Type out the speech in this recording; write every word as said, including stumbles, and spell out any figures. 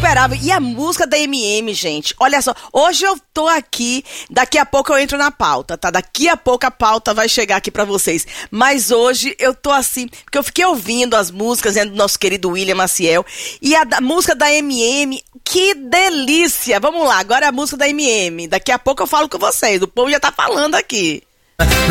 esperava. E a música da M M, gente, olha só, hoje eu tô aqui, daqui a pouco eu entro na pauta, tá? Daqui a pouco a pauta vai chegar aqui pra vocês. Mas hoje eu tô assim, porque eu fiquei ouvindo as músicas, né, do nosso querido William Maciel, e a da, música da M M, que delícia! Vamos lá, agora é a música da M M. Daqui a pouco eu falo com vocês, o povo já tá falando aqui.